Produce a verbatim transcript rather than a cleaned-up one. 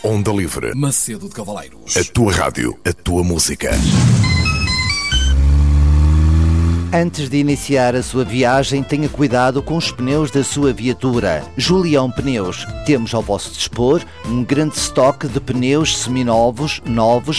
Onda Livre. Macedo de Cavaleiros. A tua rádio, a tua música. Antes de iniciar a sua viagem, tenha cuidado com os pneus da sua viatura. Julião Pneus. Temos ao vosso dispor um grande estoque de pneus seminovos, novos,